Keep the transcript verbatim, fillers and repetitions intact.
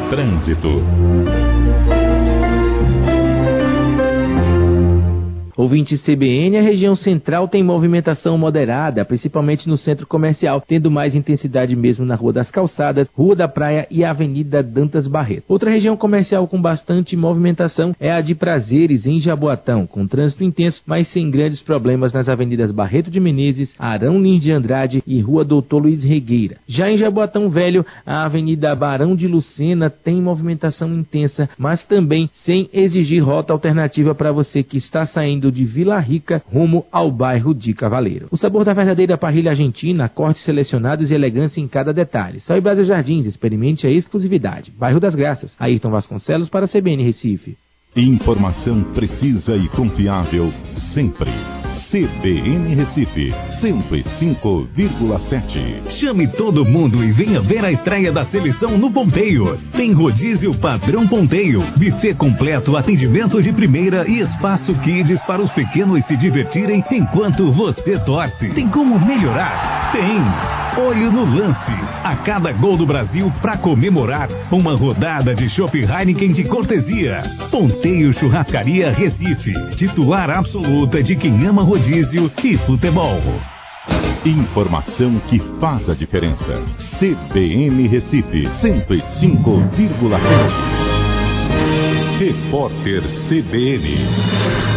Trânsito. Ouvinte C B N, a região central tem movimentação moderada, principalmente no centro comercial, tendo mais intensidade mesmo na Rua das Calçadas, Rua da Praia e Avenida Dantas Barreto. Outra região comercial com bastante movimentação é a de Prazeres, em Jaboatão, com trânsito intenso, mas sem grandes problemas nas avenidas Barreto de Menezes, Arão Lins de Andrade e Rua Doutor Luiz Regueira. Já em Jaboatão Velho, a Avenida Barão de Lucena tem movimentação intensa, mas também sem exigir rota alternativa para você que está saindo de Vila Rica rumo ao bairro de Cavaleiro. O sabor da verdadeira parrilha argentina, cortes selecionados e elegância em cada detalhe. Só em Brasa Jardins, experimente a exclusividade. Bairro das Graças, Ayrton Vasconcelos para a C B N Recife. Informação precisa e confiável sempre. C B N Recife, cento e cinco vírgula sete. Chame todo mundo e venha ver a estreia da seleção no Ponteio. Tem rodízio padrão Ponteio, buffet completo, atendimento de primeira e espaço kids para os pequenos se divertirem enquanto você torce. Tem como melhorar? Tem! Olho no lance. A cada gol do Brasil, para comemorar, uma rodada de chopp Heineken de cortesia. Ponteio Churrascaria Recife, titular absoluta de quem ama rodízio e futebol. Informação que faz a diferença. C B N Recife, cento e cinco vírgula sete. Repórter C B N.